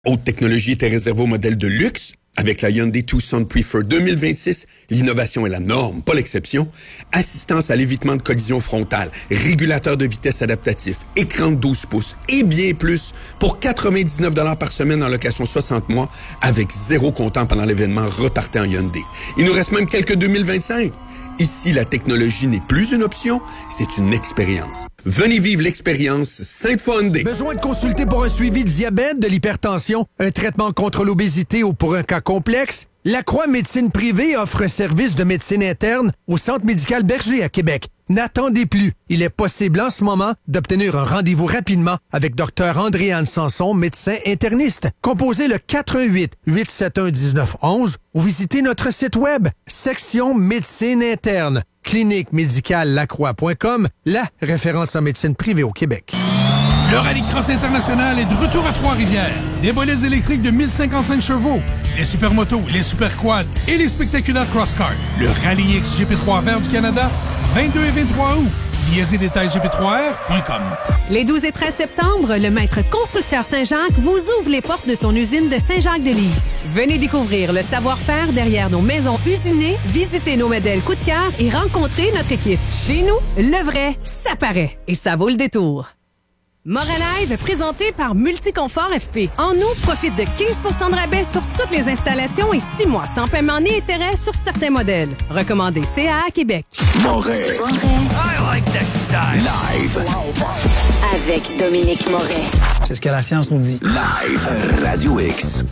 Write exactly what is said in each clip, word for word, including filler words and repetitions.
Haute technologie était réservée au modèle de luxe. Avec la Hyundai Tucson Prefer deux mille vingt-six, l'innovation est la norme, pas l'exception. Assistance à l'évitement de collision frontale, régulateur de vitesse adaptatif, écran de douze pouces et bien plus pour quatre-vingt-dix-neuf dollars par semaine en location soixante mois avec zéro comptant pendant l'événement reparté en Hyundai. Il nous reste même quelques deux mille vingt-cinq. Ici, la technologie n'est plus une option, c'est une expérience. Venez vivre l'expérience Sainte-Foy Hyundai. Besoin de consulter pour un suivi de diabète, de l'hypertension, un traitement contre l'obésité ou pour un cas complexe? La Croix Médecine Privée offre un service de médecine interne au Centre médical Berger à Québec. N'attendez plus. Il est possible en ce moment d'obtenir un rendez-vous rapidement avec Dr Andréane Sanson, médecin interniste. Composez le quatre un huit, huit sept un, un neuf un un ou visitez notre site web, section médecine interne. clinique médicale lacroix point com, la référence en médecine privée au Québec. Le Rallycross International est de retour à Trois-Rivières. Des bolets électriques de mille cinquante-cinq chevaux, les supermotos, les superquads et les spectaculaires cross-cars. Le Rallye X G P trois R du Canada, vingt-deux et vingt-trois août. Billets et détails G P trois R point com. Les douze et treize septembre, le maître constructeur Saint-Jacques vous ouvre les portes de son usine de Saint-Jacques-de-Lise. Venez découvrir le savoir-faire derrière nos maisons usinées, visiter nos modèles coup de cœur et rencontrer notre équipe. Chez nous, le vrai, ça paraît. Et ça vaut le détour. Moralive, présenté par Multiconfort F P. En août, profite de quinze pour cent de rabais sur toutes les installations et six mois sans paiement ni intérêt sur certains modèles. Recommandé C A A Québec. Moret. I like that style. Live. Avec Dominique Moret. C'est ce que la science nous dit. Live. Radio X.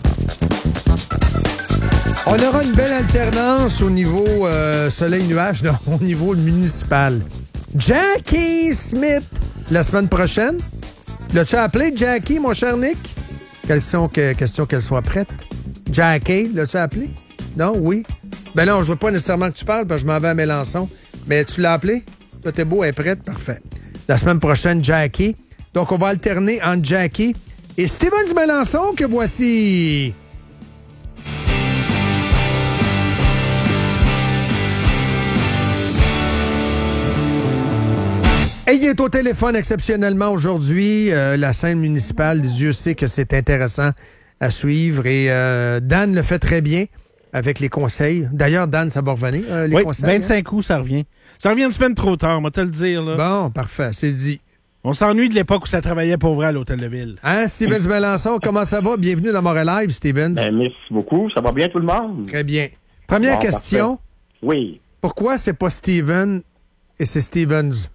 On aura une belle alternance au niveau euh, soleil-nuage, non, au niveau municipal. Jackie Smith, la semaine prochaine. L'as-tu appelé, Jackie, mon cher Nick? Question que, question qu'elle soit prête. Jackie, l'as-tu appelé? Non? Oui? Ben non, je veux pas nécessairement que tu parles, parce que je m'en vais à Mélenchon. Mais tu l'as appelé? Toi, t'es beau, elle est prête? Parfait. La semaine prochaine, Jackie. Donc, on va alterner entre Jackie et Steven du Mélenchon, que voici. Et il est au téléphone exceptionnellement aujourd'hui. Euh, la scène municipale, Dieu sait que c'est intéressant à suivre. Et euh, Dan le fait très bien avec les conseils. D'ailleurs, Dan, ça va revenir, euh, les oui, conseils. vingt-cinq hein? août, ça revient. Ça revient une semaine trop tard, on va te le dire. Là. Bon, parfait, c'est dit. On s'ennuie de l'époque où ça travaillait pour vrai à l'Hôtel de Ville. Hein, Steven du Mélenchon, comment ça va? Bienvenue dans Montréal Live, Steven. Ben, merci beaucoup. Ça va bien tout le monde? Très bien. Première bon, question. Parfait. Oui. Pourquoi c'est pas Steven et c'est Stevens?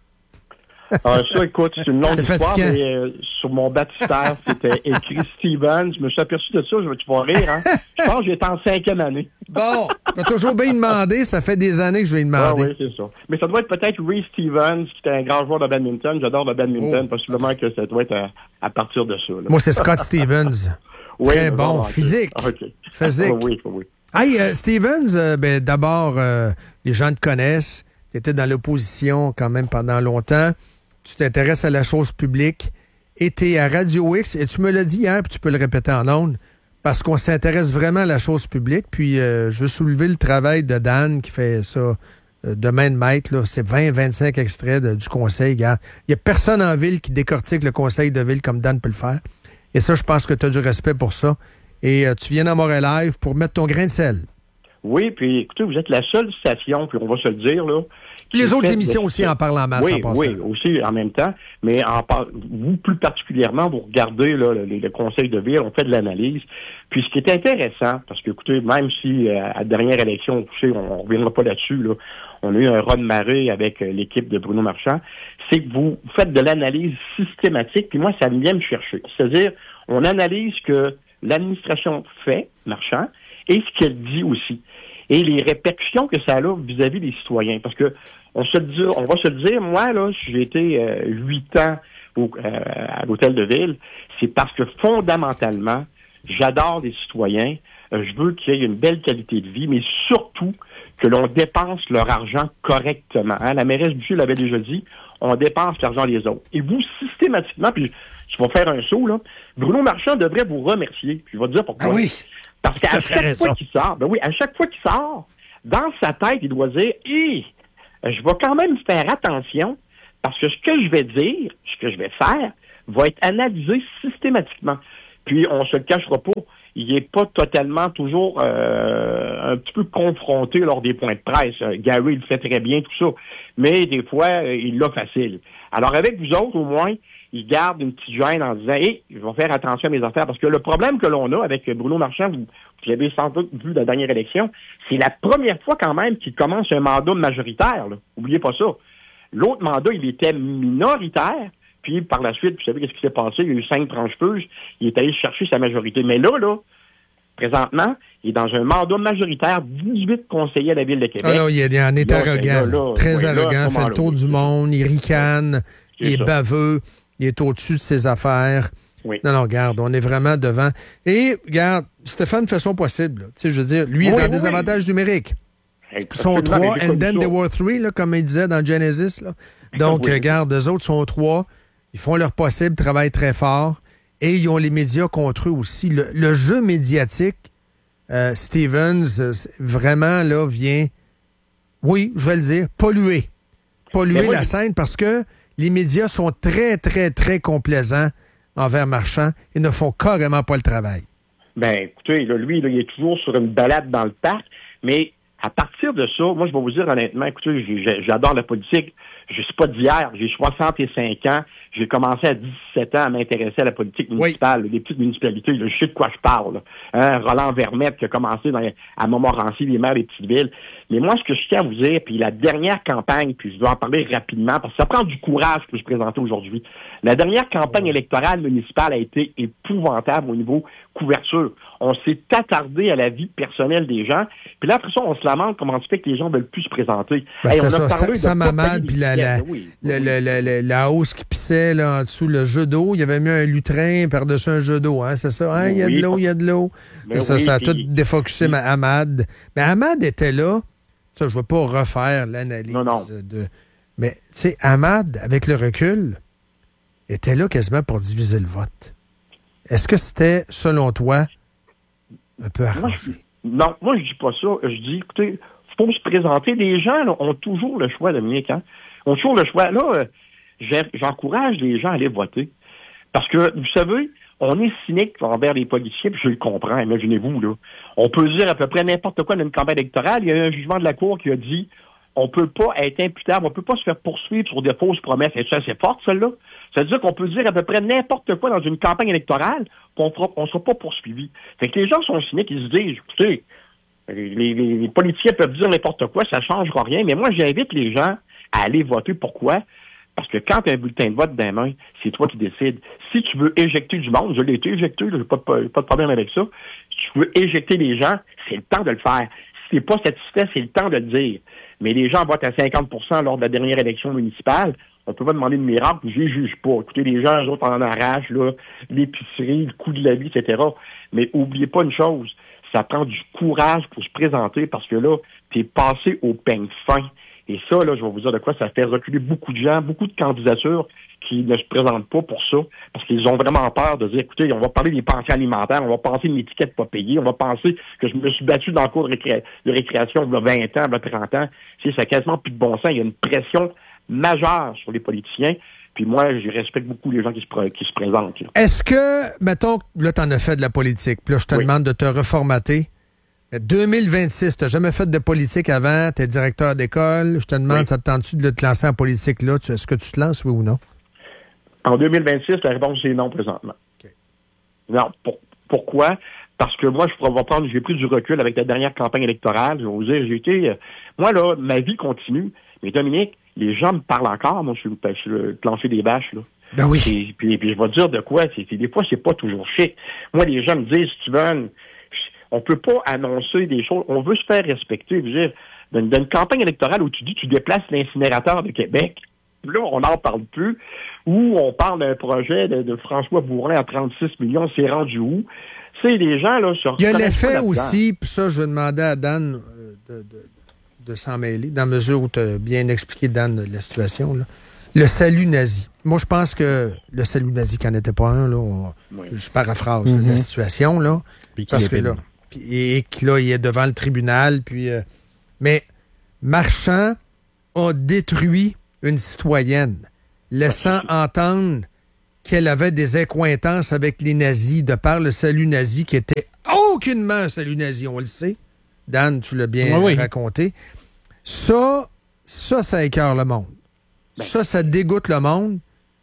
Ah, ça, écoute, c'est une longue c'est histoire, fatigant. mais euh, sur mon baptistère, c'était écrit Stevens. Je me suis aperçu de ça, je vais tu vas rire, hein? Je pense que j'étais en cinquième année. Bon, t'as toujours bien demandé, ça fait des années que je vais demander. Ah oui, c'est ça. Mais ça doit être peut-être Ray Stevens, qui était un grand joueur de badminton. J'adore le badminton, oh. Possiblement que ça doit être à, à partir de ça. Là. Moi, c'est Scott Stevens. Oui, très bon, bon, physique. Okay. Physique. Ah, oui, oui. Hey, euh, Stevens, euh, ben, d'abord, euh, les gens te connaissent. Tu étais dans l'opposition quand même pendant longtemps. Tu t'intéresses à la chose publique et tu es à Radio X, et tu me l'as dit hier, puis tu peux le répéter en ondes, parce qu'on s'intéresse vraiment à la chose publique. Puis euh, je veux soulever le travail de Dan qui fait ça euh, de main de maître. Là. C'est vingt à vingt-cinq extraits de, du conseil. Il n'y a personne en ville qui décortique le conseil de ville comme Dan peut le faire. Et ça, je pense que tu as du respect pour ça. Et euh, tu viens dans Montréal Live pour mettre ton grain de sel. Oui, puis écoutez, vous êtes la seule station, puis on va se le dire, là. Les autres émissions de... aussi en parlent en masse. Oui, en passant. Oui, aussi en même temps. Mais en par... vous, plus particulièrement, vous regardez là, le, le conseil de ville, on fait de l'analyse. Puis ce qui est intéressant, parce que écoutez, même si euh, à la dernière élection, on ne reviendra pas là-dessus, là, on a eu un raz de marée avec euh, l'équipe de Bruno Marchand, c'est que vous faites de l'analyse systématique, puis moi, ça vient me chercher. C'est-à-dire, on analyse ce que l'administration fait, Marchand, et ce qu'elle dit aussi. Et les répercussions que ça a vis-à-vis des citoyens. Parce que on se dit, on va se le dire, moi, là, j'ai été euh, huit ans au, euh, à l'Hôtel de Ville, c'est parce que fondamentalement, j'adore les citoyens, euh, je veux qu'il y ait une belle qualité de vie, mais surtout que l'on dépense leur argent correctement. Hein? La mairesse Boucher l'avait déjà dit, on dépense l'argent des autres. Et vous, systématiquement, puis je vais faire un saut, là, Bruno Marchand devrait vous remercier. Puis je vais te dire pourquoi. Ah oui. Parce qu'à chaque fois qu'il sort, ben oui, à chaque fois qu'il sort, dans sa tête, il doit dire, hé, je vais quand même faire attention parce que ce que je vais dire, ce que je vais faire, va être analysé systématiquement. Puis, on se le cachera pas, il n'est pas totalement toujours euh, un petit peu confronté lors des points de presse. Gary, il le fait très bien, tout ça. Mais des fois, il l'a facile. Alors, avec vous autres, au moins, il garde une petite gêne en disant « Hé, je vais faire attention à mes affaires. » Parce que le problème que l'on a avec Bruno Marchand, vous, vous l'avez sans doute vu de la dernière élection, c'est la première fois quand même qu'il commence un mandat majoritaire. Là. Oubliez pas ça. L'autre mandat, il était minoritaire. Puis, par la suite, vous savez qu'est-ce qui s'est passé? Il y a eu cinq tranches-fuges. Il est allé chercher sa majorité. Mais là, là, présentement, il est dans un mandat majoritaire, dix-huit conseillers à la Ville de Québec. Ah non, il est en est là, arrogant. Là, là, très ouais, arrogant, là, fait le tour du monde, il ricane, C'est il est ça. baveux, il est au-dessus de ses affaires. Oui. Non, non, regarde, on est vraiment devant. Et, regarde, Stéphane fait son possible. Tu sais, je veux dire, lui, il est Oui, dans oui. des avantages numériques. Ils sont Absolument, trois, mais and c'est then comme there ça. were three, là, comme il disait dans Genesis. Là. Donc, Oui. regarde, eux autres sont trois. Ils font leur possible, travaillent très fort. Et ils ont les médias contre eux aussi. Le, le jeu médiatique, euh, Stevens, euh, vraiment, là, vient, oui, je vais le dire, polluer. Polluer Mais moi, la je- scène parce que les médias sont très, très, très complaisants envers Marchand et ne font carrément pas le travail. Ben, écoutez, là, lui, là, il est toujours sur une balade dans le parc, mais à partir de ça, moi, je vais vous dire honnêtement, écoutez, j'ai- j'ai- j'adore la politique. Je suis pas d'hier, j'ai soixante-cinq ans. J'ai commencé à dix-sept ans à m'intéresser à la politique municipale, oui. Les petites municipalités, là, je sais de quoi je parle. Là. Hein, Roland Vermette qui a commencé dans, à Montmorency, les maires des petites villes. Mais moi, ce que je tiens à vous dire, puis la dernière campagne, puis je dois en parler rapidement, parce que ça prend du courage pour se présenter aujourd'hui. La dernière campagne électorale municipale a été épouvantable au niveau couverture. On s'est attardé à la vie personnelle des gens, puis là, après ça, on se lamente comment ça fait que les gens veulent plus se présenter. Ben, Hey, c'est on a ça, parlé ça, de ça pas m'amade, payer puis les la, la, billets. Oui, le- oui. le- le- le- la hausse qui pissait là, en dessous, le jeu d'eau. Il avait mis un lutrin par-dessus un jeu d'eau, hein, c'est ça? Hein, il y a de Oui. l'eau, il y a de l'eau. Ben ça, oui, ça a puis- tout défocusé ma Ahmad. Mais Ahmad était là. Ça, je ne veux pas refaire l'analyse Non, non. de. Mais, tu sais, Ahmad, avec le recul, était là quasiment pour diviser le vote. Est-ce que c'était, selon toi, un peu Moi, arrangé? je- non, moi, je dis pas ça. Je dis, écoutez, faut se présenter. Les gens là, ont toujours le choix, Dominique. Hein? Ont toujours le choix. Là, euh, j'ai- j'encourage les gens à aller voter. Parce que, vous savez, on est cynique envers les policiers, puis je le comprends, imaginez-vous, là. On peut dire à peu près n'importe quoi dans une campagne électorale. Il y a eu un jugement de la Cour qui a dit on peut pas être imputable, on peut pas se faire poursuivre sur des fausses promesses. Et ça, c'est fort, celle-là. Ça veut dire qu'on peut dire à peu près n'importe quoi dans une campagne électorale, qu'on ne sera pas poursuivi. Fait que les gens sont cyniques, ils se disent, écoutez, les, les, les politiciens peuvent dire n'importe quoi, ça ne changera rien, mais moi, j'invite les gens à aller voter. Pourquoi? Parce que quand tu as un bulletin de vote dans les mains, c'est toi qui décides. Si tu veux éjecter du monde, je l'ai été éjecté, j'ai pas, pas, pas de problème avec ça. Si tu veux éjecter les gens, c'est le temps de le faire. Si t'es pas satisfait, c'est le temps de le dire. Mais les gens votent à cinquante pour cent lors de la dernière élection municipale. On peut pas demander de miracle, je les juge pas. Écoutez, les gens, eux autres, en arrachent, là, l'épicerie, le coût de la vie, et cetera. Mais oubliez pas une chose, ça prend du courage pour se présenter parce que là, t'es passé au peigne fin. Et ça, là, je vais vous dire de quoi, ça fait reculer beaucoup de gens, beaucoup de candidatures qui ne se présentent pas pour ça, parce qu'ils ont vraiment peur de dire, écoutez, on va parler des pensions alimentaires, on va penser d'une étiquette pas payée, on va penser que je me suis battu dans le cours de, récré- de récréation il y a vingt ans, il y a trente ans. Tu sais, ça n'a quasiment plus de bon sens. Il y a une pression majeure sur les politiciens. Puis moi, je respecte beaucoup les gens qui se, pr- qui se présentent. Là. Est-ce que, mettons, là, tu en as fait de la politique, puis là, je te Oui. demande de te reformater. deux mille vingt-six, tu n'as jamais fait de politique avant, tu es directeur d'école. Je te demande, Oui. ça te tente-tu de te lancer en politique là? Tu- Est-ce que tu te lances, oui ou non? En deux mille vingt-six, la réponse c'est non présentement. OK. Non. Pour- pourquoi? Parce que moi, je pourrais prendre, j'ai pris du recul avec la dernière campagne électorale. Je vais vous dire, j'ai été, euh, moi là, ma vie continue. Mais Dominique, les gens me parlent encore, moi, sur le, sur le plancher des bâches, là. Ben oui. Et puis, puis je vais te dire de quoi. C'est, c'est- des fois, c'est pas toujours chic. Moi, les gens me disent, Steven, on peut pas annoncer des choses. On veut se faire respecter. Je veux dire, dans, dans une campagne électorale où tu dis, tu déplaces l'incinérateur de Québec. Là, on n'en parle plus. Ou on parle d'un projet de, de François Bourrin à trente-six millions. C'est rendu où? Tu sais, les gens, là, se Il y a reconnaissent pas l'effet là-dedans. aussi, puis ça, je vais demander à Dan euh, de, de, de s'en mêler, dans la mesure où tu as bien expliqué, Dan, la situation. Là. Le salut nazi. Moi, je pense que le salut nazi, qu'il n'y en était pas un, là, on- Oui. je paraphrase Mhm. la situation, là. Puis qu'il Parce est que là, pénible. puis- et que là, il est devant le tribunal, puis... euh, mais Marchand a détruit une citoyenne, laissant entendre qu'elle avait des accointances avec les nazis, de par le salut nazi, qui était aucunement un salut nazi, on le sait. Dan, tu l'as bien oui, oui. raconté. Ça, ça, ça écœure le monde. Ben, ça, ça dégoûte le monde.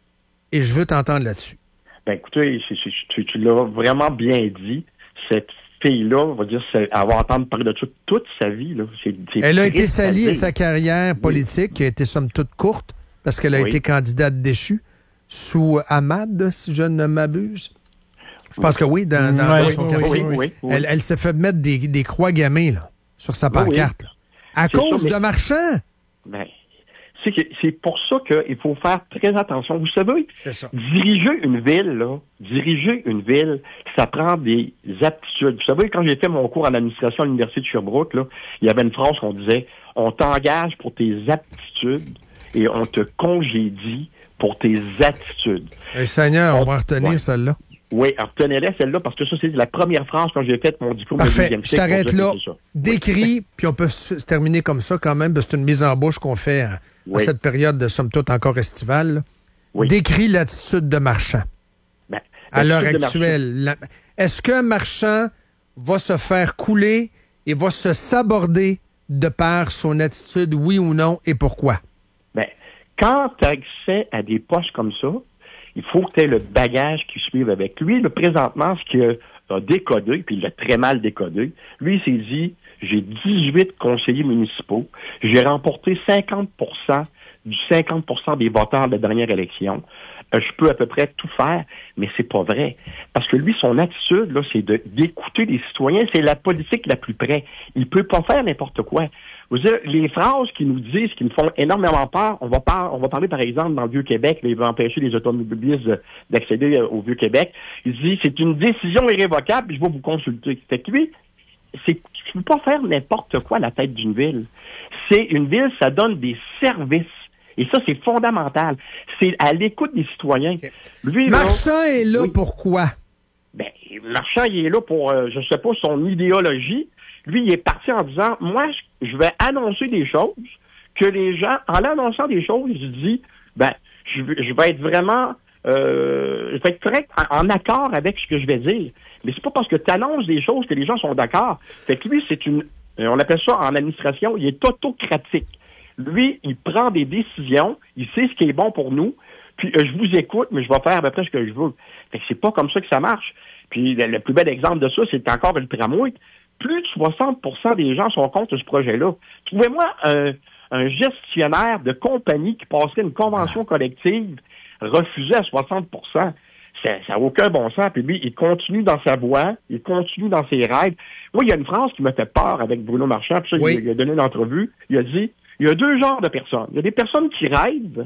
Et je veux t'entendre là-dessus. Ben écoutez, c'est, c'est, tu, tu l'as vraiment bien dit. Cette fille-là, on va dire, elle va entendre parler de ça toute sa vie. Là. C'est, c'est elle a été salie à sa carrière politique, oui. qui a été somme toute courte, parce qu'elle a oui. été candidate déchue sous Ahmad, si je ne m'abuse. Je pense que oui, dans, dans, oui, dans son oui, quartier. Oui, oui, oui. Elle, elle s'est fait mettre des, des croix gammées là, sur sa pancarte. Oui, oui. Là, à c'est cause ça, mais... de Marchand. Ben, c'est, que, c'est pour ça qu'il faut faire très attention. Vous savez, diriger une ville, là, diriger une ville, ça prend des aptitudes. Vous savez, quand j'ai fait mon cours en administration à l'Université de Sherbrooke, là, il y avait une phrase qu'on disait « On t'engage pour tes aptitudes et on te congédie pour tes attitudes. » Eh, Seigneur, on, on va retenir ouais. celle-là. Oui, retenez-la, celle-là, parce que ça, c'est la première phrase quand j'ai fait mon diplôme. Parfait, je t'arrête là. Décris, oui. puis on peut se terminer comme ça quand même, parce que c'est une mise en bouche qu'on fait à, oui. à cette période de somme toute encore estivale. Oui. Décris l'attitude de Marchand. Ben, à l'heure actuelle. La... Est-ce qu'un Marchand va se faire couler et va se saborder de par son attitude, oui ou non, et pourquoi? Ben, quand tu as accès à des postes comme ça, il faut que tu aies le bagage qui suive avec lui. Le présentement, ce qu'il a décodé, puis il l'a très mal décodé, lui, il s'est dit, j'ai dix-huit conseillers municipaux, j'ai remporté cinquante pour cent du cinquante pour cent des voteurs de la dernière élection. Euh, je peux à peu près tout faire, mais c'est pas vrai. Parce que lui, son attitude, là, c'est de, d'écouter les citoyens. C'est la politique la plus près. Il peut pas faire n'importe quoi. Vous savez, les phrases qui nous disent, qui nous font énormément peur, on va, par, on va parler, par exemple, dans le Vieux-Québec, là, il va empêcher les automobilistes d'accéder au Vieux-Québec. Il dit, c'est une décision irrévocable, puis je vais vous consulter. Fait que lui, c'est, tu peux pas faire n'importe quoi à la tête d'une ville. C'est, une ville, ça donne des services. Et ça, c'est fondamental. C'est à l'écoute des citoyens. Lui, Marchand là, est là oui. pourquoi? Ben, Marchand, il est là pour, euh, je sais pas, son idéologie. Lui, il est parti en disant, moi, je vais annoncer des choses que les gens, en annonçant des choses, il dit, ben, je, je vais être vraiment, euh, je vais être correct, en, en accord avec ce que je vais dire. Mais c'est pas parce que tu annonces des choses que les gens sont d'accord. Fait que lui, c'est une, on appelle ça en administration, il est autocratique. Lui, il prend des décisions, il sait ce qui est bon pour nous, puis euh, je vous écoute, mais je vais faire à peu près ce que je veux. Fait que c'est pas comme ça que ça marche. Puis le, le plus bel exemple de ça, c'est encore le tramway. Plus de soixante pour cent des gens sont contre ce projet-là. Trouvez-moi un, un gestionnaire de compagnie qui passerait une convention collective refusée à soixante pour cent. Ça n'a aucun bon sens. Puis lui, il continue dans sa voie, il continue dans ses rêves. Moi, il y a une phrase qui m'a fait peur avec Bruno Marchand, puis ça, oui. il, il a donné une entrevue. Il a dit, il y a deux genres de personnes. Il y a des personnes qui rêvent,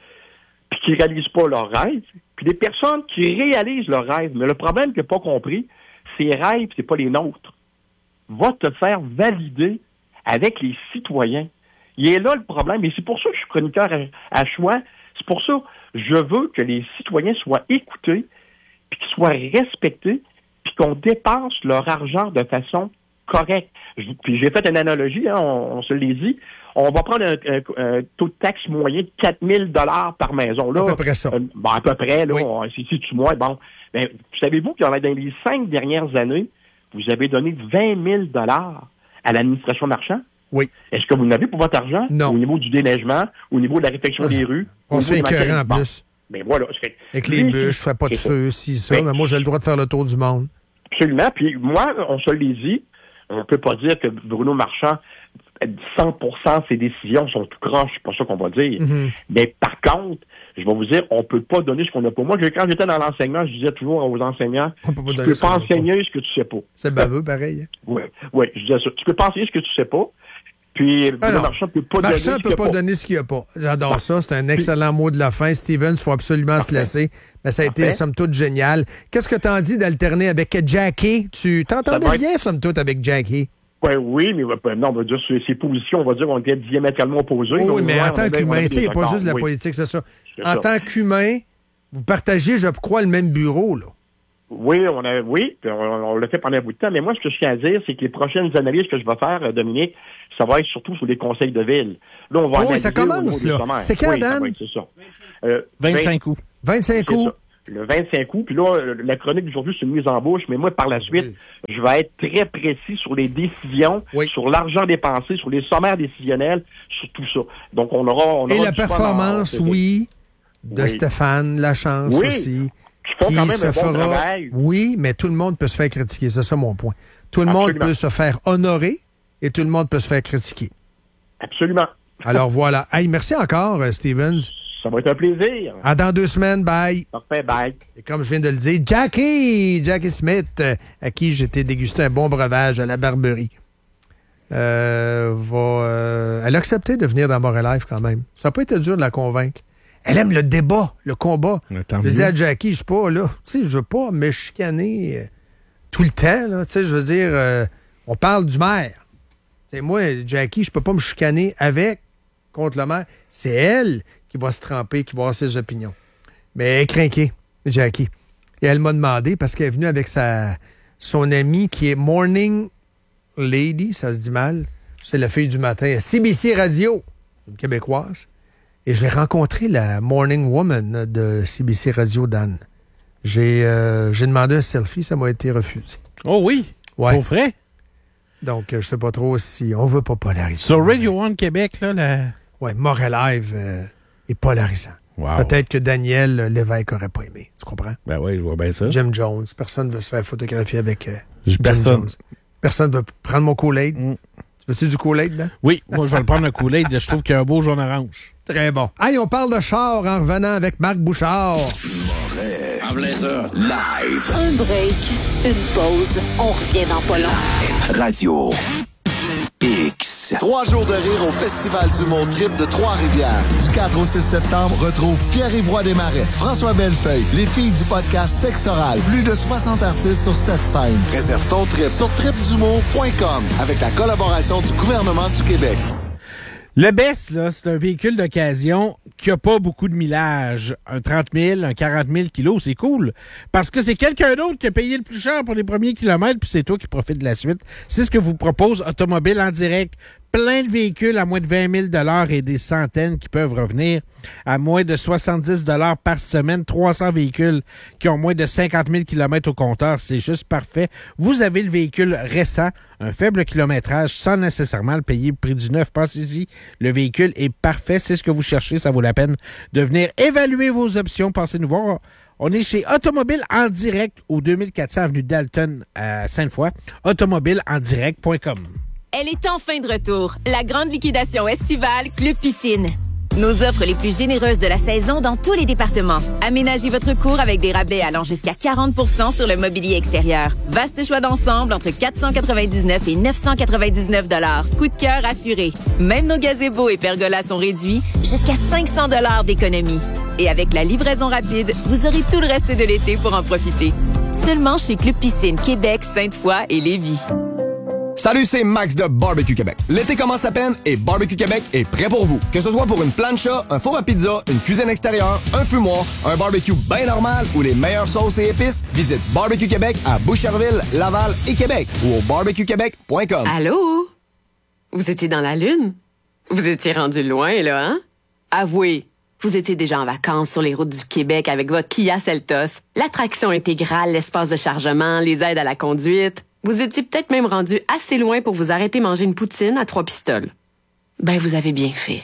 puis qui réalisent pas leurs rêves, puis des personnes qui réalisent leurs rêves. Mais le problème qu'il n'a pas compris, ces rêves, c'est pas les nôtres. Va te faire valider avec les citoyens. Il est là le problème, et c'est pour ça que je suis chroniqueur à, à choix. C'est pour ça que je veux que les citoyens soient écoutés, puis qu'ils soient respectés, puis qu'on dépense leur argent de façon correcte. Je, puis j'ai fait une analogie, hein, on, on se l'est dit. On va prendre un, un, un taux de taxe moyen de quatre mille dollars par maison. Là, à peu près ça. Euh, bon, à peu près, là, oui. on, c'est, c'est moins. Bon, ben, savez-vous qu'il y en a dans les cinq dernières années, vous avez donné vingt mille dollars à l'administration Marchand? Oui. Est-ce que vous n'avez pour votre argent? Non. Au niveau du déneigement, au niveau de la réfection ah. des rues? On se fait écœurer en plus. Ben voilà. Fait, avec les bûches, je fais pas de feu, si ça, ben, mais moi j'ai le droit de faire le tour du monde. Absolument. Puis moi, on se l'est dit, on peut pas dire que Bruno Marchand, cent pour cent ses décisions sont tout croches, c'est pas ça qu'on va dire. Mm-hmm. Mais par contre, je vais vous dire, on peut pas donner ce qu'on n'a pas. Moi, quand j'étais dans l'enseignement, je disais toujours aux enseignants, tu peux pas enseigner ce que tu sais pas. C'est baveux, pareil. Oui, oui, je disais ça. Tu peux pas enseigner ce que tu sais pas. Puis, Alors, Marchand peut pas Marchand donner peut ce pas, pas. donner ce qu'il n'y a pas. J'adore ah. ça. C'est un excellent Puis, mot de la fin. Stevens, il faut absolument parfait. se laisser. Mais ça a été, somme toute, génial. Qu'est-ce que t'en dis d'alterner avec Jackie? Tu t'entendais bien, être... somme toute, avec Jackie? Ben oui, mais ben, non, on va dire ses positions, on va dire, on était diamétralement opposés. Oui, oui, mais ouais, en tant qu'humain, tu sais, il n'y a pas juste de la oui. politique, c'est ça. C'est en ça. tant qu'humain, vous partagez, je crois, le même bureau, là. Oui, on a, oui, on, on l'a fait pendant un bout de temps, mais moi, ce que je tiens à dire, c'est que les prochaines analyses que je vais faire, Dominique, ça va être surtout sur les conseils de ville. Là, on va oh, oui, ça commence, là. C'est quand, oui, Dan? Ça va être, c'est ça. Euh, vingt-cinq août. vingt-cinq août. le vingt-cinq août. Puis là, la chronique d'aujourd'hui, c'est une mise en bouche. Mais moi, par la suite, oui. je vais être très précis sur les décisions, oui. sur l'argent dépensé, sur les sommaires décisionnels, sur tout ça. Donc, on aura... On Et aura la performance, oui, de oui. Stéphane Lachance oui. aussi. Qui font quand même un bon fera... travail. Oui, mais tout le monde peut se faire critiquer. C'est ça mon point. Tout le Absolument. monde peut se faire honorer et tout le monde peut se faire critiquer. Absolument. Alors voilà. Hey, merci encore, Stevens. Ça va être un plaisir. À dans deux semaines. Bye. Parfait, bye. Et comme je viens de le dire, Jackie, Jackie Smith, à qui j'étais dégusté un bon breuvage à la Barberie, euh, va, euh, elle a accepté de venir dans Montréal Live quand même. Ça n'a pas été dur de la convaincre. Elle aime le débat, le combat. Je dis à Jackie, je suis pas là. Tu sais, je veux pas me chicaner euh, tout le temps. Là. Tu sais, je veux dire, euh, on parle du maire. T'sais, moi, Jackie, je peux pas me chicaner avec, contre le maire. C'est elle qui va se tremper, qui va avoir ses opinions. Mais elle est crinquée, Jackie. Et elle m'a demandé, parce qu'elle est venue avec sa, son amie qui est Morning Lady, ça se dit mal. C'est la fille du matin à C B C Radio, une Québécoise. Et je l'ai rencontrée, la Morning Woman de C B C Radio, Dan. J'ai, euh, j'ai demandé un selfie, ça m'a été refusé. Oh oui? Ouais. Pour vrai? Donc, je sais pas trop si on veut pas polariser. Sur Radio One Québec, là, la... Oui, Montréal Live euh, est polarisant. Wow. Peut-être que Daniel Lévesque aurait pas aimé. Tu comprends? Ben oui, je vois bien ça. Jim Jones. Personne ne veut se faire photographier avec euh, Jim Personne. Jones. Personne ne veut prendre mon Kool-Aid. Mm. Tu veux-tu du Kool-Aid, là? Oui, moi, je vais le prendre un Kool-Aid. Je trouve qu'il y a un beau jaune orange. Très bon. Hey, on parle de char en revenant avec Marc Bouchard. Moret. En plein ça. Live. Un break, une pause. On revient dans pas long. Radio X. Trois jours de rire au Festival d'humour Trip de Trois-Rivières. Du quatre au six septembre, retrouve Pierre-Yves Roy Desmarais, François Bellefeuille, les filles du podcast Sexe Oral. Plus de soixante artistes sur sept scènes. Réserve ton trip sur trip d'humour point com avec la collaboration du gouvernement du Québec. Le B E S, là, c'est un véhicule d'occasion qui a pas beaucoup de millage. Un trente mille, un quarante mille kilos, c'est cool. Parce que c'est quelqu'un d'autre qui a payé le plus cher pour les premiers kilomètres, puis c'est toi qui profites de la suite. C'est ce que vous propose Automobile en direct. Plein de véhicules à moins de vingt mille dollars et des centaines qui peuvent revenir à moins de soixante-dix dollars par semaine. trois cents véhicules qui ont moins de cinquante mille kilomètres au compteur. C'est juste parfait. Vous avez le véhicule récent, un faible kilométrage sans nécessairement le payer le prix du neuf. Pensez-y, le véhicule est parfait. C'est ce que vous cherchez. Ça vaut la peine de venir évaluer vos options. Pensez nous voir. On est chez Automobile en direct au deux mille quatre cents avenue Dalton à Sainte-Foy. automobile en direct point com. Elle est enfin de retour. La grande liquidation estivale Club Piscine. Nos offres les plus généreuses de la saison dans tous les départements. Aménagez votre cour avec des rabais allant jusqu'à quarante pour cent sur le mobilier extérieur. Vaste choix d'ensemble entre quatre cent quatre-vingt-dix-neuf et neuf cent quatre-vingt-dix-neuf dollars. Coup de cœur assuré. Même nos gazebos et pergolas sont réduits jusqu'à cinq cents dollars d'économie. Et avec la livraison rapide, vous aurez tout le reste de l'été pour en profiter. Seulement chez Club Piscine Québec, Sainte-Foy et Lévis. Salut, c'est Max de Barbecue Québec. L'été commence à peine et Barbecue Québec est prêt pour vous. Que ce soit pour une plancha, un four à pizza, une cuisine extérieure, un fumoir, un barbecue bien normal ou les meilleures sauces et épices, visite Barbecue Québec à Boucherville, Laval et Québec ou au barbecue québec point com. Allô? Vous étiez dans la Lune? Vous étiez rendu loin, là, hein? Avouez, vous étiez déjà en vacances sur les routes du Québec avec votre Kia Seltos, l'attraction intégrale, l'espace de chargement, les aides à la conduite. Vous étiez peut-être même rendu assez loin pour vous arrêter manger une poutine à trois pistoles. Ben, vous avez bien fait.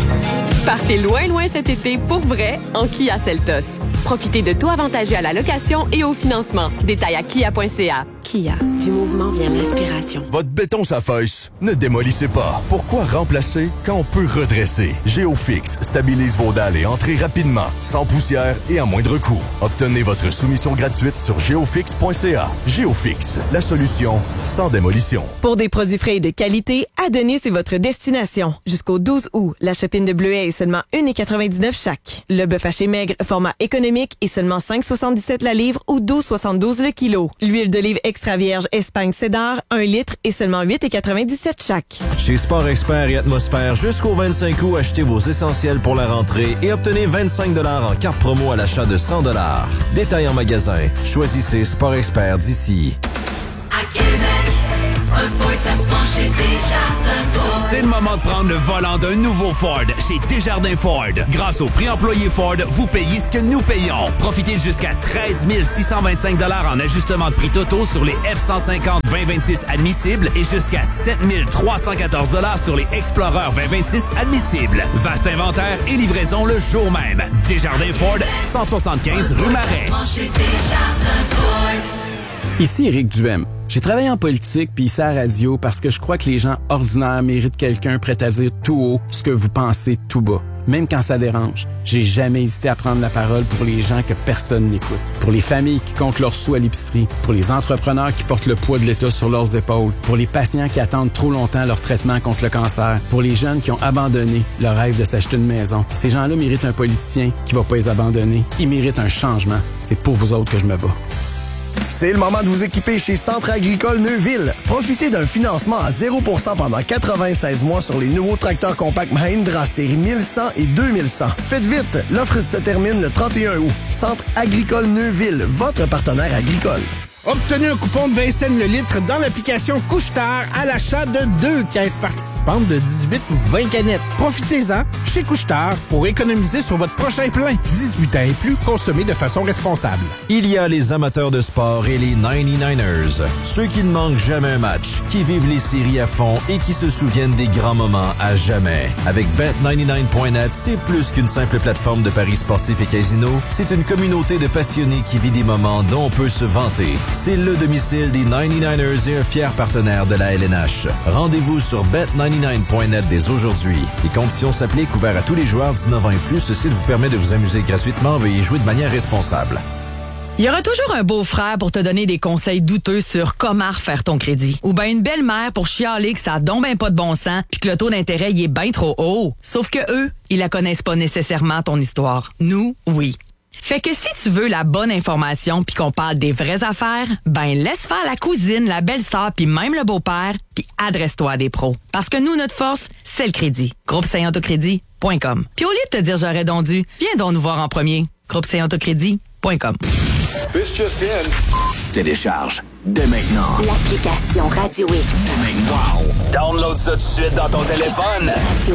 Partez loin, loin cet été pour vrai en Kia Seltos. Profitez de taux avantageux à la location et au financement. Détails à kia point c a. Kia, du mouvement vient l'inspiration. Votre béton s'affaisse. Ne démolissez pas. Pourquoi remplacer quand on peut redresser? GeoFix stabilise vos dalles et entrées rapidement, sans poussière et à moindre coût. Obtenez votre soumission gratuite sur geofix point c a. GeoFix, la solution sans démolition. Pour des produits frais et de qualité, Adonis est votre destination. Jusqu'au douze août, la chopine de bleuet est seulement un virgule quatre-vingt-dix-neuf chaque. Le bœuf haché maigre, format économique, est seulement cinq virgule soixante-dix-sept la livre ou douze virgule soixante-douze le kilo. L'huile d'olive extra vierge Espagne Cédar, un litre et seulement huit virgule quatre-vingt-dix-sept chaque. Chez Sport Expert et Atmosphère, jusqu'au vingt-cinq août, achetez vos essentiels pour la rentrée et obtenez vingt-cinq dollars en carte promo à l'achat de cent dollars. Détail en magasin. Choisissez Sport Expert d'ici. À Québec, un Ford, ça se penchait déjà d'un Ford. C'est le moment de prendre le volant d'un nouveau Ford chez Desjardins Ford. Grâce au prix employé Ford, vous payez ce que nous payons. Profitez de jusqu'à treize mille six cent vingt-cinq dollars en ajustement de prix totaux sur les F cent cinquante vingt vingt-six admissibles et jusqu'à sept mille trois cent quatorze dollars sur les Explorer vingt vingt-six admissibles. Vaste inventaire et livraison le jour même. Desjardins Ford, cent soixante-quinze rue Marais. Ici Éric Duhem. J'ai travaillé en politique puis ici à la radio parce que je crois que les gens ordinaires méritent quelqu'un prêt à dire tout haut ce que vous pensez tout bas. Même quand ça dérange, j'ai jamais hésité à prendre la parole pour les gens que personne n'écoute. Pour les familles qui comptent leurs sous à l'épicerie, pour les entrepreneurs qui portent le poids de l'État sur leurs épaules, pour les patients qui attendent trop longtemps leur traitement contre le cancer, pour les jeunes qui ont abandonné le rêve de s'acheter une maison. Ces gens-là méritent un politicien qui va pas les abandonner. Ils méritent un changement. C'est pour vous autres que je me bats. C'est le moment de vous équiper chez Centre agricole Neuville. Profitez d'un financement à zéro pour cent pendant quatre-vingt-seize mois sur les nouveaux tracteurs compacts Mahindra série mille cent et deux mille cent. Faites vite, l'offre se termine le trente et un août. Centre agricole Neuville, votre partenaire agricole. Obtenez un coupon de vingt cents le litre dans l'application Couche-Tard à l'achat de deux caisses participantes de dix-huit ou vingt canettes. Profitez-en chez Couche-Tard pour économiser sur votre prochain plein. dix-huit ans et plus, consommez de façon responsable. Il y a les amateurs de sport et les quatre-vingt-dix-neuf ers. Ceux qui ne manquent jamais un match, qui vivent les séries à fond et qui se souviennent des grands moments à jamais. Avec bet quatre-vingt-dix-neuf point net, c'est plus qu'une simple plateforme de paris sportifs et casino. C'est une communauté de passionnés qui vit des moments dont on peut se vanter. C'est le domicile des quatre-vingt-dix-neuf ers et un fier partenaire de la L N H. Rendez-vous sur bet quatre-vingt-dix-neuf point net dès aujourd'hui. Les conditions s'appliquent, ouverts à tous les joueurs dix-neuf ans et plus. Ce site vous permet de vous amuser gratuitement. Veuillez jouer de manière responsable. Il y aura toujours un beau-frère pour te donner des conseils douteux sur comment refaire ton crédit. Ou bien une belle-mère pour chialer que ça donne ben pas de bon sens puis que le taux d'intérêt y est bien trop haut. Sauf que eux, ils la connaissent pas nécessairement ton histoire. Nous, oui. Fait que si tu veux la bonne information puis qu'on parle des vraies affaires, ben laisse faire la cousine, la belle-sœur puis même le beau-père puis adresse-toi à des pros. Parce que nous, notre force, c'est le crédit. groupe saint autocrédit point com. Puis au lieu de te dire j'aurais donc dû, viens donc nous voir en premier. groupe saint autocrédit point com. This just in. Télécharge dès maintenant l'application Radio X. Wow! Download ça tout de suite dans ton téléphone.